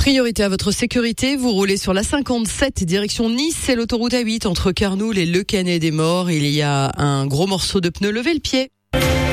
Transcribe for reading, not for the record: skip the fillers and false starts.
Priorité à votre sécurité, vous roulez sur la 57 direction Nice, c'est l'autoroute A8 entre Carnoul et Le Canet des Morts. Il y a un gros morceau de pneu, levez le pied.